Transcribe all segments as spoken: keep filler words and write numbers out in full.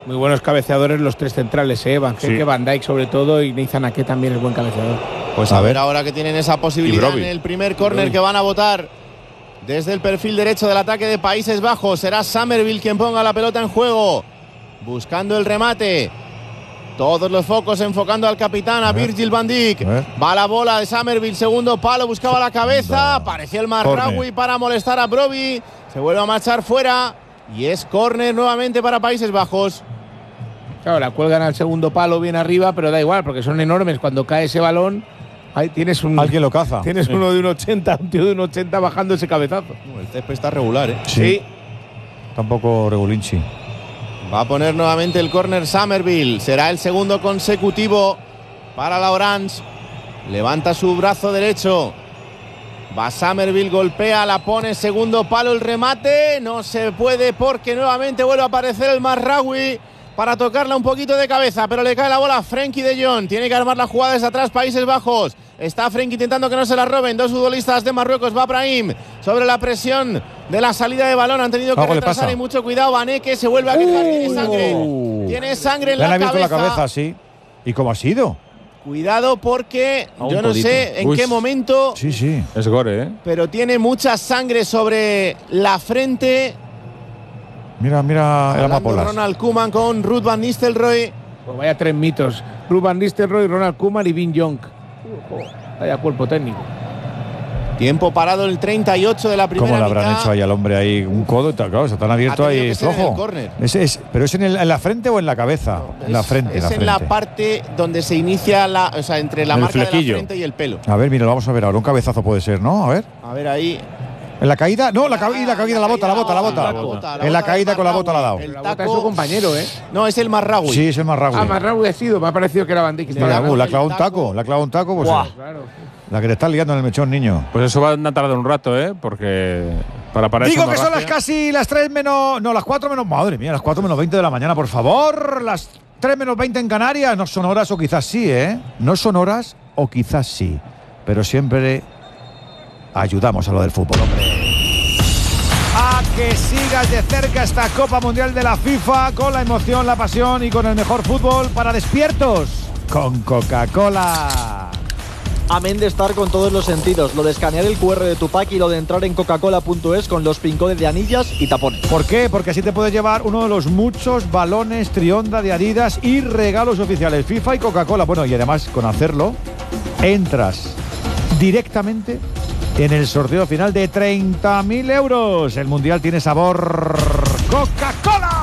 Muy buenos cabeceadores los tres centrales, ¿eh? Van Geke, sí. Van Dijk sobre todo, y Nathan Ake también es buen cabeceador. Pues a, a ver ahora que tienen esa posibilidad en el primer córner que van a votar desde el perfil derecho del ataque de Países Bajos. Será Summerville quien ponga la pelota en juego, buscando el remate. Todos los focos enfocando al capitán, a Virgil van Dijk. Va la bola de Summerville, segundo palo, buscaba la cabeza. Apareció el Marraoui para molestar a Brobbey. Se vuelve a marchar fuera y es córner nuevamente para Países Bajos. Claro, la cuelgan al segundo palo bien arriba, pero da igual, porque son enormes. Cuando cae ese balón, ahí tienes un… Alguien lo caza. Tienes sí. uno de un ochenta, un tío de un ochenta bajando ese cabezazo. El césped está regular, ¿eh? Sí. sí. Tampoco regulinchi. Va a poner nuevamente el córner Summerville. Será el segundo consecutivo para la Orange. Levanta su brazo derecho. Va Summerville, golpea, la pone, segundo palo, el remate. No se puede porque nuevamente vuelve a aparecer el Marraoui para tocarla un poquito de cabeza, pero le cae la bola a Frenkie de Jong. Tiene que armar la jugada desde atrás Países Bajos. Está Frenkie intentando que no se la roben. Dos futbolistas de Marruecos. Va Brahim sobre la presión de la salida de balón. Han tenido que retrasar y mucho cuidado. Vaneke se vuelve a quejar. Uh, Tiene sangre. Uh, Tiene sangre en le la han cabeza. la cabeza, sí. ¿Y cómo ha sido? Cuidado porque a yo no podito. sé en Uy. qué momento. Sí, sí. Es gore, ¿eh? Pero tiene mucha sangre sobre la frente. Mira, mira el amapolas. Ronald Koeman con Ruud van Nistelrooy. Pues vaya tres mitos. Ruud van Nistelrooy, Ronald Koeman y Vin Jonk. Vaya cuerpo técnico. Tiempo parado el treinta y ocho de la primera mitad. ¿Cómo le habrán mitad? hecho ahí al hombre ahí un codo y tal? Claro, se están abierto ahí flojo. Es, es, ¿Pero es en, el, en la frente o en la cabeza? No, en la frente. Es la en frente. la parte donde se inicia la, o sea, entre la el marca flequillo. de la frente y el pelo. A ver, mira, lo vamos a ver ahora. Un cabezazo puede ser, ¿no? A ver. A ver ahí. ¿En la caída? No, la caída, la caída, la bota, la bota, la bota. La bota. En la caída con la bota la ha dado. El taco, la bota es su compañero, ¿eh? No, es el Marraoui. Sí, es el Marraoui. Ah, Marraoui ha sido. Me ha parecido que era Van Dijk. Mira, uh, le ha clavado un taco, le ha clavado un taco, pues. Wow. Eh, la que le está liando en el mechón, niño. Pues eso va a tardar un rato, ¿eh? Porque para parar Digo esa que son las casi las tres menos… No, las cuatro menos… Madre mía, las cuatro menos veinte de la mañana, por favor. Las tres menos veinte en Canarias. No son horas o quizás sí, ¿eh? No son horas o quizás sí. Pero siempre ayudamos a lo del fútbol, hombre. A que sigas de cerca esta Copa Mundial de la FIFA con la emoción, la pasión y con el mejor fútbol para despiertos con Coca-Cola. Amén de estar con todos los sentidos, lo de escanear el cu erre de tu pack y lo de entrar en coca cola punto es con los pincodes de anillas y tapones. ¿Por qué? Porque así te puedes llevar uno de los muchos balones Trionda de Adidas y regalos oficiales FIFA y Coca-Cola. Bueno, y además con hacerlo entras directamente en el sorteo final de treinta mil euros. El Mundial tiene sabor Coca-Cola.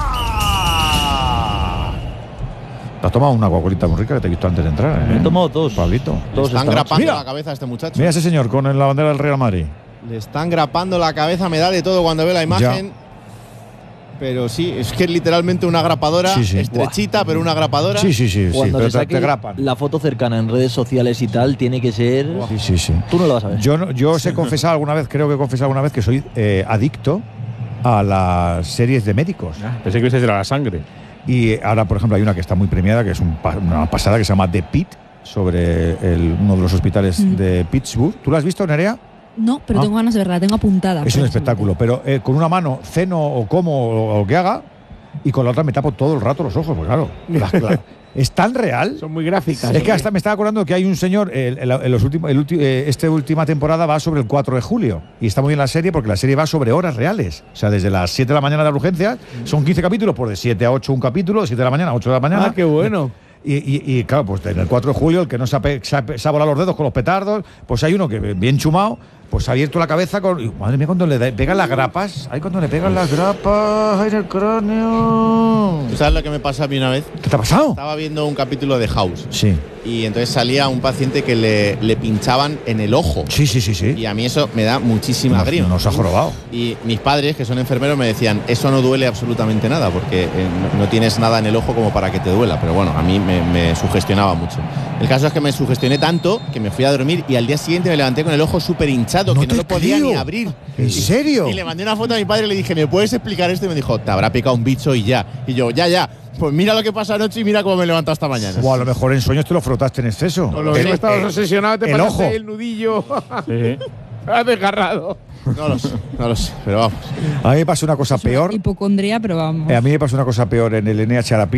Te has tomado una Coca-Colita muy rica que te he visto antes de entrar, ¿eh? Me he tomado dos. Pablito. Le están grapando la cabeza a este muchacho. Mira ese señor con la bandera del Real Madrid. Le están grapando la cabeza, me da de todo cuando ve la imagen. Ya. Pero sí, es que es literalmente una grapadora, sí, sí. estrechita, Buah. pero una grapadora. Sí, sí, sí, Cuando sí se pero saque te grapan. La foto cercana en redes sociales y tal tiene que ser… Sí, sí, sí. Tú no lo vas a ver. Yo, no, yo os he confesado alguna vez, creo que he confesado alguna vez que soy eh, adicto a las series de médicos. Ah, pensé que ibas a decir a la sangre. Y ahora, por ejemplo, hay una que está muy premiada, que es un, una pasada, que se llama The Pit, sobre el, uno de los hospitales mm. de Pittsburgh. ¿Tú la has visto, Nerea? No, pero ah. tengo ganas de verla, la tengo apuntada. Es un espectáculo, pero eh, con una mano ceno o como o lo que haga, y con la otra me tapo todo el rato los ojos, pues claro. La, la, es tan real. Son muy gráficas. Es que hasta me estaba acordando que hay un señor, el, el, el, los últimos, el ulti, eh, esta última temporada va sobre el cuatro de julio. Y está muy bien la serie porque la serie va sobre horas reales. O sea, desde las siete de la mañana de la urgencia, son quince capítulos, pues de siete a ocho un capítulo, de siete de la mañana a ocho de la mañana. Ah, qué bueno. Y, y, y claro, pues en el cuatro de julio, el que no se ha, se, ha, se ha volado los dedos con los petardos, pues hay uno que bien chumado, pues ha abierto la cabeza con… Y, madre mía, cuando le da, pegan las grapas, ay, cuando le pegan las grapas, ay, en el cráneo. ¿Sabes lo que me pasó a mí una vez? ¿Qué te ha pasado? Estaba viendo un capítulo de House. Sí. Y entonces salía un paciente que le, le pinchaban en el ojo. Sí, sí, sí, sí. Y a mí eso me da muchísima nos, grima. Nos ha jorobado. Y mis padres, que son enfermeros, me decían, eso no duele absolutamente nada, porque eh, no, no tienes nada en el ojo como para que te duela. Pero bueno, a mí me, me sugestionaba mucho. El caso es que me sugestioné tanto que me fui a dormir y al día siguiente me levanté con el ojo súper hinchado, no que no lo podía creo. ni abrir. ¿En serio? Y le mandé una foto a mi padre y le dije, ¿me puedes explicar esto? Y me dijo, te habrá picado un bicho y ya. Y yo, ya, ya. Pues mira lo que pasó anoche y mira cómo me levanto hasta mañana. O a lo mejor en sueños te lo frotaste en exceso. O lo mismo estabas obsesionado, te el pasaste ojo. el nudillo. Sí. Has desgarrado. No lo sé, no lo sé, pero vamos. A mí me pasa una cosa peor. Hipocondría, pero vamos. A mí me pasa una cosa peor en el N H Arapí.